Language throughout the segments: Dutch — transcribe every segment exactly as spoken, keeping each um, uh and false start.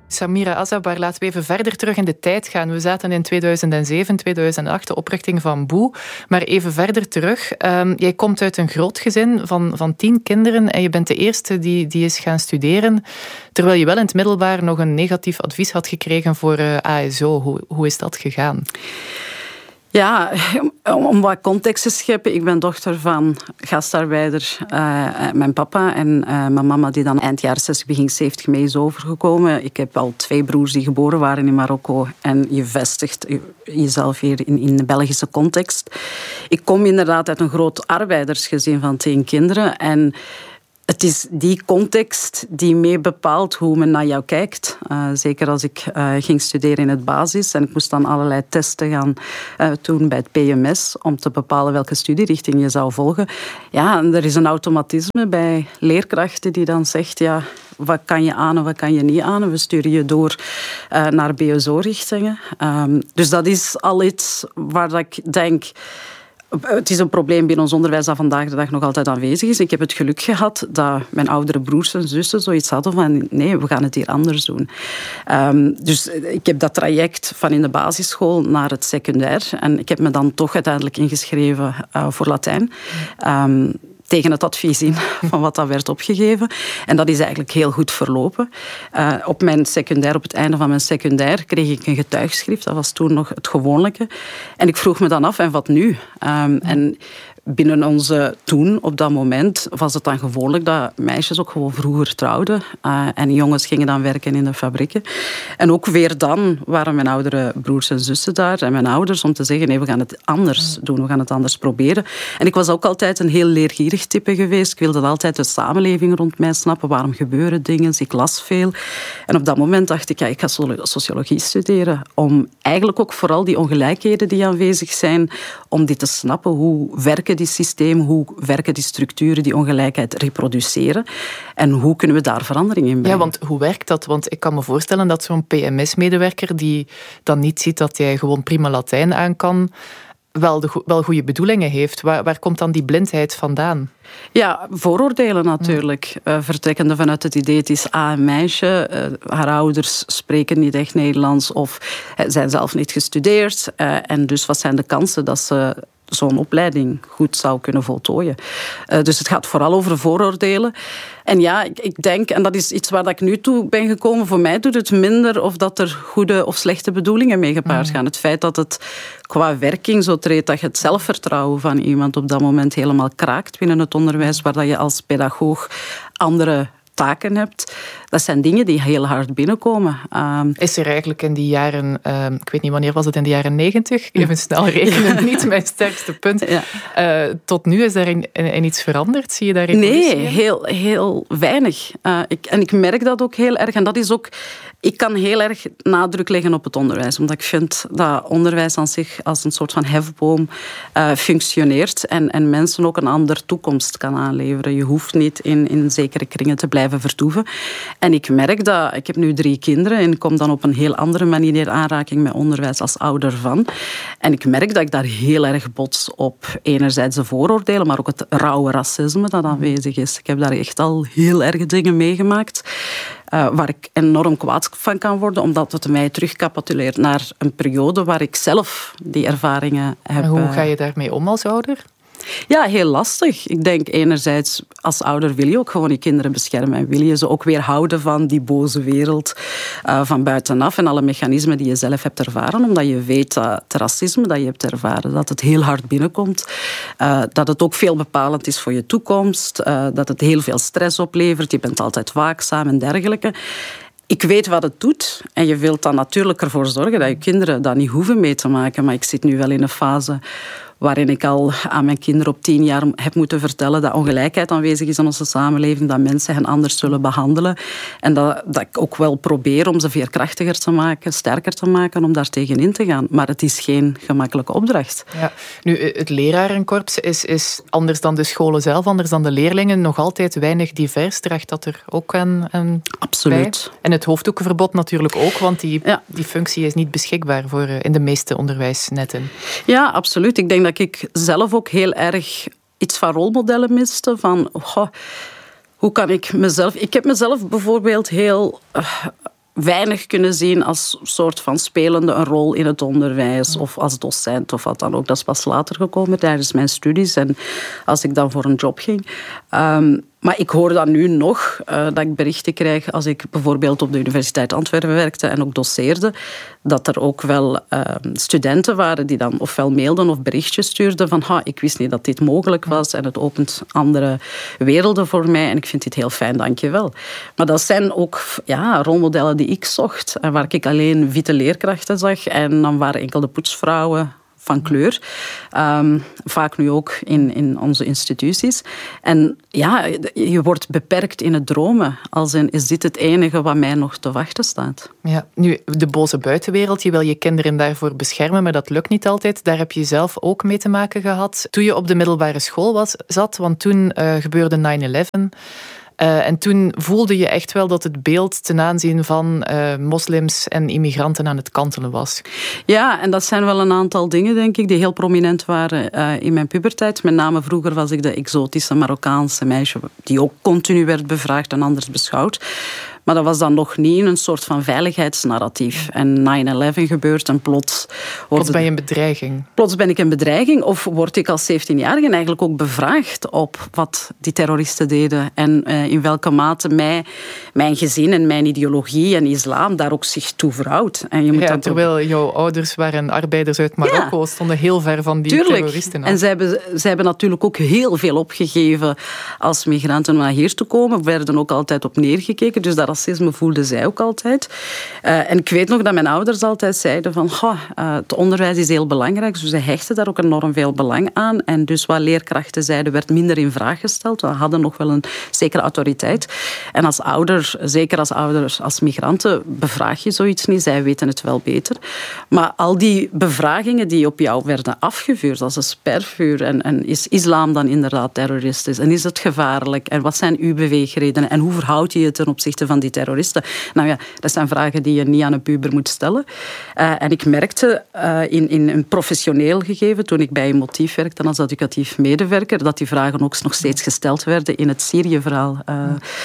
Samira Azabar, laten we even verder terug in de tijd gaan. We zaten in tweeduizend zeven, tweeduizend acht, de oprichting van Boe. Maar even verder terug. Um, jij komt uit een groot gezin van, van tien kinderen en je bent de eerste die, die is gaan studeren, terwijl je wel in het middelbaar nog een negatief advies had gekregen voor uh, A S O. Hoe, hoe is dat gegaan? Ja, om wat context te scheppen. Ik ben dochter van gastarbeider, uh, mijn papa en uh, mijn mama die dan eind jaren zestig, begin zeventig mee is overgekomen. Ik heb al twee broers die geboren waren in Marokko en je vestigt jezelf hier in, in de Belgische context. Ik kom inderdaad uit een groot arbeidersgezin van tien kinderen en het is die context die mee bepaalt hoe men naar jou kijkt. Uh, zeker als ik uh, ging studeren in het basis en ik moest dan allerlei testen gaan uh, doen bij het P M S om te bepalen welke studierichting je zou volgen. Ja, en er is een automatisme bij leerkrachten die dan zegt, ja, wat kan je aan en wat kan je niet aan? En we sturen je door uh, naar B S O-richtingen. Um, dus dat is al iets waar ik denk, het is een probleem binnen ons onderwijs dat vandaag de dag nog altijd aanwezig is. Ik heb het geluk gehad dat mijn oudere broers en zussen zoiets hadden van nee, we gaan het hier anders doen. Um, dus ik heb dat traject van in de basisschool naar het secundair en ik heb me dan toch uiteindelijk ingeschreven uh, voor Latijn. Um, tegen het advies in van wat dat werd opgegeven. En dat is eigenlijk heel goed verlopen. Uh, op mijn secundair, op het einde van mijn secundair, kreeg ik een getuigschrift. Dat was toen nog het gewoonlijke. En ik vroeg me dan af, en wat nu? Um, en binnen onze toen, op dat moment, was het dan gewoonlijk dat meisjes ook gewoon vroeger trouwden. Uh, en jongens gingen dan werken in de fabrieken. En ook weer dan waren mijn oudere broers en zussen daar en mijn ouders om te zeggen, nee, we gaan het anders doen, we gaan het anders proberen. En ik was ook altijd een heel leergierig type geweest. Ik wilde altijd de samenleving rond mij snappen. Waarom gebeuren dingen? Ik las veel. En op dat moment dacht ik, ja, ik ga sociologie studeren. Om eigenlijk ook vooral die ongelijkheden die aanwezig zijn, om die te snappen. Hoe werken die systemen? Hoe werken die structuren die ongelijkheid reproduceren? En hoe kunnen we daar verandering in brengen? Ja, want hoe werkt dat? Want ik kan me voorstellen dat zo'n P M S-medewerker die dan niet ziet dat jij gewoon prima Latijn aan kan, wel, de, wel goede bedoelingen heeft. Waar, waar komt dan die blindheid vandaan? Ja, vooroordelen natuurlijk. Uh, vertrekkende vanuit het idee, het is A, een meisje. Uh, haar ouders spreken niet echt Nederlands of uh, zijn zelf niet gestudeerd. Uh, en dus wat zijn de kansen dat ze zo'n opleiding goed zou kunnen voltooien. Uh, dus het gaat vooral over vooroordelen. En ja, ik, ik denk, en dat is iets waar ik nu toe ben gekomen, voor mij doet het minder of dat er goede of slechte bedoelingen mee gepaard gaan. Mm. Het feit dat het qua werking zo treedt, dat je het zelfvertrouwen van iemand op dat moment helemaal kraakt binnen het onderwijs, waar dat je als pedagoog andere taken hebt. Dat zijn dingen die heel hard binnenkomen. Um, is er eigenlijk in die jaren, uh, ik weet niet wanneer was het, in de jaren negentig, even snel rekenen, niet mijn sterkste punt. Ja. Uh, tot nu is daar in, in, in iets veranderd? Zie je daar Nee, heel, heel weinig. Uh, ik, en ik merk dat ook heel erg. En dat is ook, ik kan heel erg nadruk leggen op het onderwijs, omdat ik vind dat onderwijs aan zich als een soort van hefboom uh, functioneert en, en mensen ook een andere toekomst kan aanleveren. Je hoeft niet in, in zekere kringen te blijven vertoeven. En ik merk dat, ik heb nu drie kinderen en ik kom dan op een heel andere manier in aanraking met onderwijs als ouder van. En ik merk dat ik daar heel erg bots op enerzijds de vooroordelen, maar ook het rauwe racisme dat aanwezig is. Ik heb daar echt al heel erg dingen meegemaakt. Uh, waar ik enorm kwaad van kan worden, omdat het mij terugcapituleert naar een periode waar ik zelf die ervaringen heb. En hoe ga je daarmee om als ouder? Ja, heel lastig. Ik denk enerzijds, als ouder wil je ook gewoon je kinderen beschermen en wil je ze ook weer houden van die boze wereld uh, van buitenaf en alle mechanismen die je zelf hebt ervaren, omdat je weet dat het racisme dat je hebt ervaren, dat het heel hard binnenkomt, uh, dat het ook veel bepalend is voor je toekomst, uh, dat het heel veel stress oplevert, je bent altijd waakzaam en dergelijke. Ik weet wat het doet en je wilt dan natuurlijk ervoor zorgen dat je kinderen dat niet hoeven mee te maken, maar ik zit nu wel in een fase waarin ik al aan mijn kinderen op tien jaar heb moeten vertellen dat ongelijkheid aanwezig is in onze samenleving, dat mensen hen anders zullen behandelen en dat, dat ik ook wel probeer om ze veerkrachtiger te maken, sterker te maken, om daar tegenin te gaan. Maar het is geen gemakkelijke opdracht. Ja. Nu, het lerarenkorps is, is anders dan de scholen zelf, anders dan de leerlingen, nog altijd weinig divers. Draagt dat er ook aan, aan Absoluut. bij? En het hoofddoekenverbod natuurlijk ook, want die, ja. die functie is niet beschikbaar voor in de meeste onderwijsnetten. Ja, absoluut. Ik denk dat ik zelf ook heel erg iets van rolmodellen miste. Van, oh, hoe kan ik mezelf... Ik heb mezelf bijvoorbeeld heel uh, weinig kunnen zien als soort van spelende een rol in het onderwijs of als docent of wat dan ook. Dat is pas later gekomen tijdens mijn studies en als ik dan voor een job ging. Um, Maar ik hoor dan nu nog uh, dat ik berichten krijg als ik bijvoorbeeld op de Universiteit Antwerpen werkte en ook doseerde, dat er ook wel uh, studenten waren die dan ofwel mailden of berichtjes stuurden van ha, ik wist niet dat dit mogelijk was en het opent andere werelden voor mij en ik vind dit heel fijn, dank je wel. Maar dat zijn ook ja, rolmodellen die ik zocht en waar ik alleen witte leerkrachten zag en dan waren enkel de poetsvrouwen van kleur. Um, vaak nu ook in, in onze instituties. En ja, je wordt beperkt in het dromen. Als in, is dit het enige wat mij nog te wachten staat? Ja, nu, de boze buitenwereld, je wil je kinderen daarvoor beschermen, maar dat lukt niet altijd. Daar heb je zelf ook mee te maken gehad. Toen je op de middelbare school was, zat, want toen uh, gebeurde nine eleven. Uh, en toen voelde je echt wel dat het beeld ten aanzien van uh, moslims en immigranten aan het kantelen was. Ja, en dat zijn wel een aantal dingen, denk ik, die heel prominent waren uh, in mijn puberteit. Met name vroeger was ik de exotische Marokkaanse meisje die ook continu werd bevraagd en anders beschouwd. Maar dat was dan nog niet een soort van veiligheidsnarratief. En nine eleven gebeurt en plots... Plots ben je een bedreiging. Plots ben ik een bedreiging. Of word ik als zeventienjarige eigenlijk ook bevraagd op wat die terroristen deden. En uh, in welke mate mij, mijn gezin en mijn ideologie en islam daar ook zich toe verhoudt. En je moet ja, dan terwijl ook... jouw ouders waren arbeiders uit Marokko, ja, stonden heel ver van die tuurlijk. terroristen af. En zij hebben, zij hebben natuurlijk ook heel veel opgegeven als migranten om naar hier te komen. Werden ook altijd op neergekeken. Dus dat racisme voelden zij ook altijd. Uh, en ik weet nog dat mijn ouders altijd zeiden van uh, het onderwijs is heel belangrijk. Dus ze hechten daar ook enorm veel belang aan. En dus wat leerkrachten zeiden werd minder in vraag gesteld. We hadden nog wel een zekere autoriteit. En als ouder, zeker als ouders, als migranten, bevraag je zoiets niet. Zij weten het wel beter. Maar al die bevragingen die op jou werden afgevuurd als een spervuur. En, en is islam dan inderdaad terroristisch? En is het gevaarlijk? En wat zijn uw beweegredenen? En hoe verhoud je je ten opzichte van die terroristen? Nou ja, dat zijn vragen die je niet aan een puber moet stellen. Uh, en ik merkte uh, in, in een professioneel gegeven, toen ik bij Motief werkte als educatief medewerker, dat die vragen ook nog steeds gesteld werden in het Syrië-verhaal. Uh,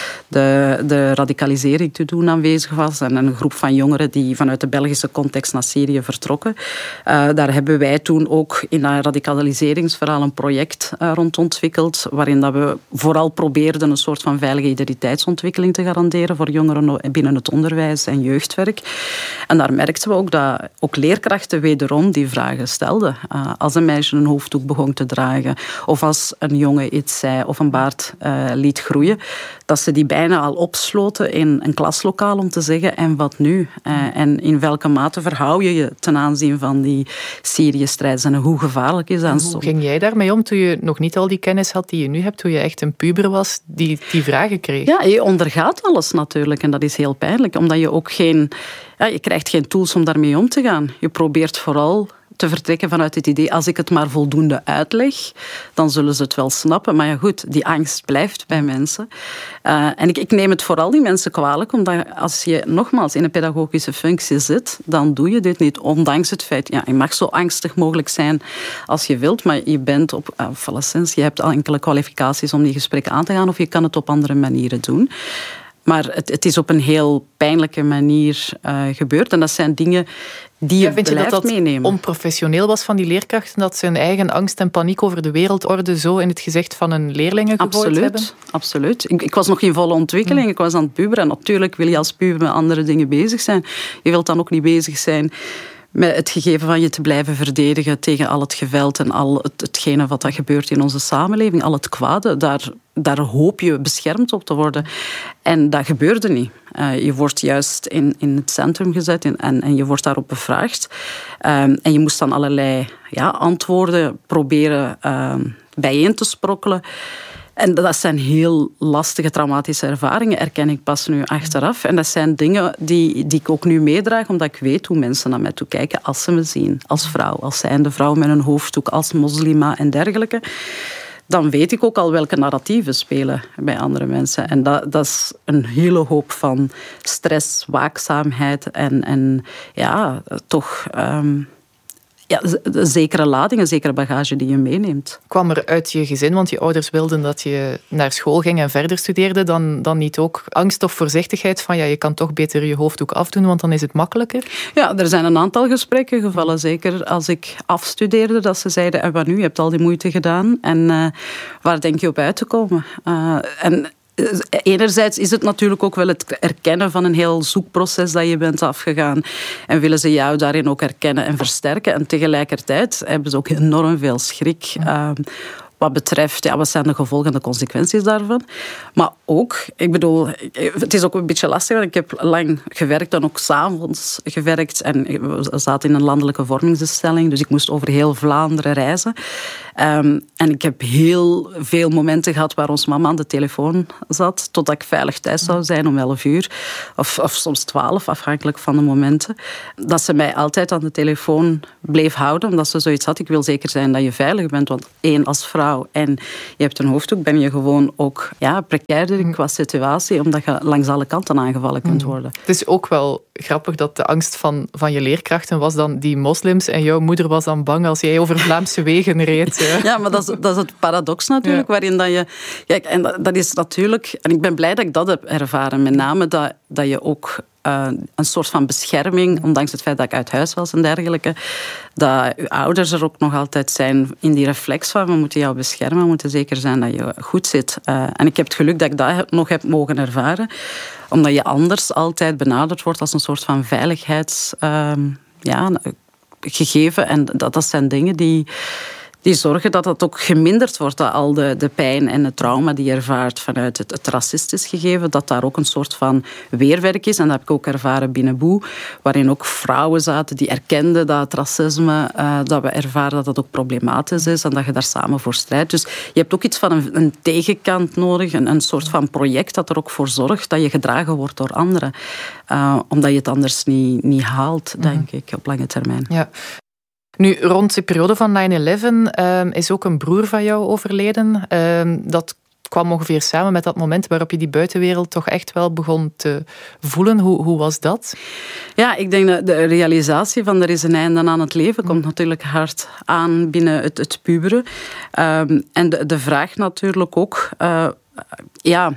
de, de radicalisering te doen aanwezig was en een groep van jongeren die vanuit de Belgische context naar Syrië vertrokken. Uh, daar hebben wij toen ook in dat radicaliseringsverhaal een project uh, rond ontwikkeld, waarin dat we vooral probeerden een soort van veilige identiteitsontwikkeling te garanderen voor jongeren binnen het onderwijs en jeugdwerk. En daar merkten we ook dat ook leerkrachten wederom die vragen stelden. Uh, als een meisje een hoofddoek begon te dragen, of als een jongen iets zei, of een baard uh, liet groeien, dat ze die bijna al opsloten in een klaslokaal om te zeggen, en wat nu? Uh, en in welke mate verhoud je je ten aanzien van die Syrië-strijd? En hoe gevaarlijk is dat? Hoe ging jij daarmee om toen je nog niet al die kennis had die je nu hebt, toen je echt een puber was die die vragen kreeg? Ja, je ondergaat alles natuurlijk en dat is heel pijnlijk, omdat je ook geen... Ja, je krijgt geen tools om daarmee om te gaan. Je probeert vooral te vertrekken vanuit het idee, als ik het maar voldoende uitleg, dan zullen ze het wel snappen. Maar ja goed, die angst blijft bij mensen. Uh, en ik, ik neem het vooral die mensen kwalijk, omdat als je nogmaals in een pedagogische functie zit, dan doe je dit niet, ondanks het feit, ja, je mag zo angstig mogelijk zijn als je wilt, maar je bent op, uh, op alleszins, je hebt al enkele kwalificaties om die gesprekken aan te gaan, of je kan het op andere manieren doen. Maar het, het is op een heel pijnlijke manier uh, gebeurd. En dat zijn dingen die je, ja, vind je blijft dat dat meenemen. Onprofessioneel was van die leerkrachten, dat ze hun eigen angst en paniek over de wereldorde zo in het gezicht van hun leerlingen gegooid absoluut, hebben? Absoluut. Ik, ik was nog in volle ontwikkeling. Ik was aan het puberen. En natuurlijk wil je als puber met andere dingen bezig zijn. Je wilt dan ook niet bezig zijn met het gegeven van je te blijven verdedigen tegen al het geweld en al het, hetgene wat er gebeurt in onze samenleving, al het kwade, daar, daar hoop je beschermd op te worden. En dat gebeurde niet. Uh, je wordt juist in, in het centrum gezet en, en, en je wordt daarop bevraagd. Um, en je moest dan allerlei ja, antwoorden proberen um, bijeen te sprokkelen. En dat zijn heel lastige, traumatische ervaringen, erken ik pas nu achteraf. En dat zijn dingen die, die ik ook nu meedraag, omdat ik weet hoe mensen naar mij toe kijken als ze me zien. Als vrouw, als zijnde vrouw met een hoofddoek, als moslima en dergelijke. Dan weet ik ook al welke narratieven spelen bij andere mensen. En dat, dat is een hele hoop van stress, waakzaamheid en, en ja, toch... Um, ja, een zekere lading, een zekere bagage die je meeneemt. Kwam er uit je gezin, want je ouders wilden dat je naar school ging en verder studeerde, dan, dan niet ook angst of voorzichtigheid van ja, je kan toch beter je hoofddoek afdoen, want dan is het makkelijker? Ja, er zijn een aantal gesprekken gevallen, zeker als ik afstudeerde, dat ze zeiden, en wat nu, je hebt al die moeite gedaan en uh, waar denk je op uit te komen? Uh, en enerzijds is het natuurlijk ook wel het erkennen van een heel zoekproces dat je bent afgegaan. En willen ze jou daarin ook erkennen en versterken. En tegelijkertijd hebben ze ook enorm veel schrik. Uh, Wat betreft, ja, wat zijn de gevolgen en de consequenties daarvan. Maar ook, ik bedoel, het is ook een beetje lastig, want ik heb lang gewerkt en ook 's avonds gewerkt. En we zaten in een landelijke vormingsinstelling, dus ik moest over heel Vlaanderen reizen. Um, en ik heb heel veel momenten gehad waar ons mama aan de telefoon zat, totdat ik veilig thuis zou zijn om elf uur. Of, of soms twaalf, afhankelijk van de momenten. Dat ze mij altijd aan de telefoon bleef houden, omdat ze zoiets had. Ik wil zeker zijn dat je veilig bent, want één, als vrouw en je hebt een hoofddoek, ben je gewoon ook ja, precairder qua situatie, omdat je langs alle kanten aangevallen kunt worden. Het is ook wel grappig dat de angst van, van je leerkrachten was dan die moslims en jouw moeder was dan bang als jij over Vlaamse wegen reed. Ja, ja maar dat is, dat is het paradox natuurlijk, ja. Waarin dat je... Kijk, en dat, dat is natuurlijk... En ik ben blij dat ik dat heb ervaren, met name dat, dat je ook... Uh, een soort van bescherming, ondanks het feit dat ik uit huis was en dergelijke, dat uw ouders er ook nog altijd zijn in die reflex van we moeten jou beschermen, we moeten zeker zijn dat je goed zit. Uh, en ik heb het geluk dat ik dat nog heb mogen ervaren, omdat je anders altijd benaderd wordt als een soort van veiligheids uh, ja, gegeven. En dat, dat zijn dingen die... die zorgen dat dat ook geminderd wordt, dat al de, de pijn en het trauma die je ervaart vanuit het, het racistisch gegeven, dat daar ook een soort van weerwerk is. En dat heb ik ook ervaren binnen Boe, waarin ook vrouwen zaten die erkenden dat het racisme, uh, dat we ervaren dat dat ook problematisch is en dat je daar samen voor strijdt. Dus je hebt ook iets van een, een tegenkant nodig, een, een soort van project dat er ook voor zorgt dat je gedragen wordt door anderen. Uh, omdat je het anders niet, niet haalt, denk ik, op lange termijn. Ja. Nu, rond de periode van nine eleven uh, is ook een broer van jou overleden. Uh, dat kwam ongeveer samen met dat moment waarop je die buitenwereld toch echt wel begon te voelen. Hoe, hoe was dat? Ja, ik denk dat de realisatie van er is een einde aan het leven komt natuurlijk hard aan binnen het, het puberen. Um, en de, de vraag natuurlijk ook... Uh, ja,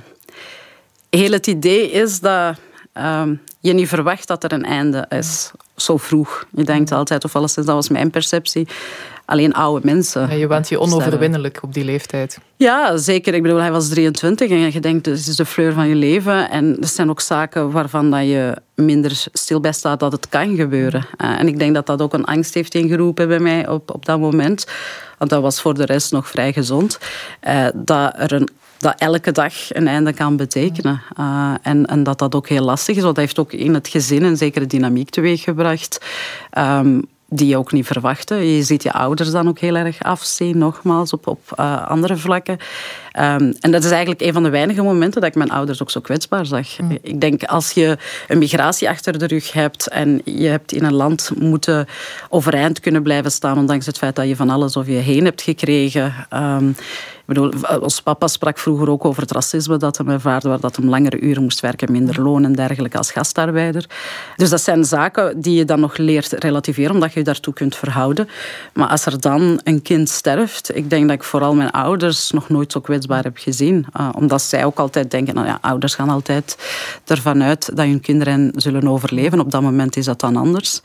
heel het idee is dat... Um, je niet verwacht dat er een einde is, zo vroeg. Je denkt altijd, of alleszins, dat was mijn perceptie, alleen oude mensen. Ja, je waant je onoverwinnelijk op die leeftijd. Ja, zeker. Ik bedoel, hij was drieëntwintig en je denkt, dit is de fleur van je leven. En er zijn ook zaken waarvan dat je minder stil bij staat dat het kan gebeuren. Uh, en ik denk dat dat ook een angst heeft ingeroepen bij mij op, op dat moment. Want dat was voor de rest nog vrij gezond. Uh, dat er een dat elke dag een einde kan betekenen. Uh, en, en dat dat ook heel lastig is, want dat heeft ook in het gezin een zekere dynamiek teweeggebracht, um, die je ook niet verwachtte. Je ziet je ouders dan ook heel erg afzien, nogmaals, op, op uh, andere vlakken. Um, en dat is eigenlijk een van de weinige momenten dat ik mijn ouders ook zo kwetsbaar zag. Mm. Ik denk, als je een migratie achter de rug hebt en je hebt in een land moeten overeind kunnen blijven staan, ondanks het feit dat je van alles over je heen hebt gekregen... Um, Ik bedoel, ons papa sprak vroeger ook over het racisme dat hem ervaarde, waar dat hem langere uren moest werken, minder loon en dergelijke als gastarbeider. Dus dat zijn zaken die je dan nog leert relativeren, omdat je je daartoe kunt verhouden. Maar als er dan een kind sterft, ik denk dat ik vooral mijn ouders nog nooit zo kwetsbaar heb gezien. Uh, omdat zij ook altijd denken, nou ja, ouders gaan altijd ervan uit dat hun kinderen zullen overleven. Op dat moment is dat dan anders.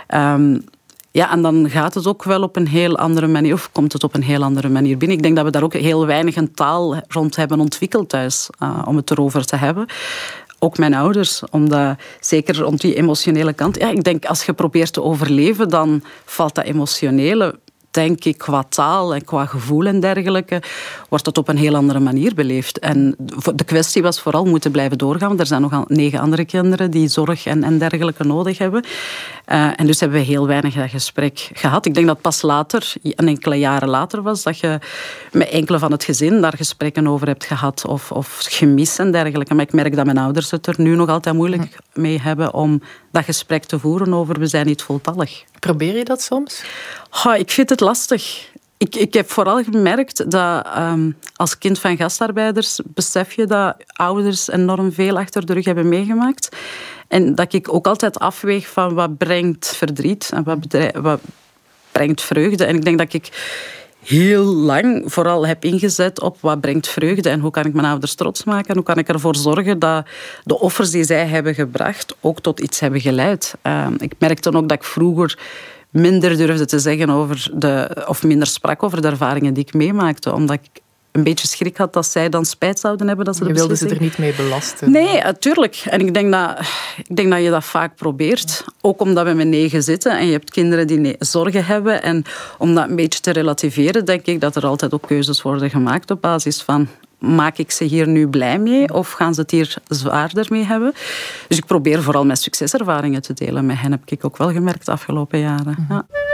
Um, Ja, en dan gaat het ook wel op een heel andere manier, of komt het op een heel andere manier binnen. Ik denk dat we daar ook heel weinig een taal rond hebben ontwikkeld thuis, uh, om het erover te hebben. Ook mijn ouders, omdat zeker rond die emotionele kant... Ja, ik denk, als je probeert te overleven, dan valt dat emotionele... denk ik, qua taal en qua gevoel en dergelijke, wordt dat op een heel andere manier beleefd. En de kwestie was vooral moeten blijven doorgaan, want er zijn nog negen andere kinderen die zorg en, en dergelijke nodig hebben. Uh, en dus hebben we heel weinig dat gesprek gehad. Ik denk dat pas later, een enkele jaren later was, dat je met enkele van het gezin daar gesprekken over hebt gehad, of, of gemis en dergelijke. Maar ik merk dat mijn ouders het er nu nog altijd moeilijk mee hebben om dat gesprek te voeren over we zijn niet voltallig. Probeer je dat soms? Oh, ik vind het lastig. Ik, ik heb vooral gemerkt dat um, als kind van gastarbeiders besef je dat ouders enorm veel achter de rug hebben meegemaakt. En dat ik ook altijd afweeg van wat brengt verdriet en wat, bedrijf, wat brengt vreugde. En ik denk dat ik heel lang vooral heb ingezet op wat brengt vreugde en hoe kan ik mijn ouders trots maken en hoe kan ik ervoor zorgen dat de offers die zij hebben gebracht ook tot iets hebben geleid. Uh, ik merkte ook dat ik vroeger minder durfde te zeggen over de, of minder sprak over de ervaringen die ik meemaakte, omdat ik een beetje schrik had dat zij dan spijt zouden hebben dat ze de Je wilde beslissing... ze er niet mee belasten. Nee, natuurlijk. En ik denk, dat, ik denk dat je dat vaak probeert. Ook omdat we met negen zitten en je hebt kinderen die ne- zorgen hebben. En om dat een beetje te relativeren, denk ik dat er altijd ook keuzes worden gemaakt op basis van... Maak ik ze hier nu blij mee of gaan ze het hier zwaarder mee hebben? Dus ik probeer vooral mijn succeservaringen te delen. Met hen heb ik ook wel gemerkt de afgelopen jaren. Ja.